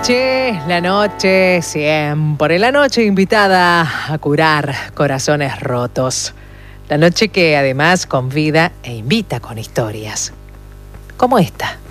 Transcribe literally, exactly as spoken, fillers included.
noche, la noche, siempre la noche invitada a curar corazones rotos. La noche que además convida e invita con historias, como esta.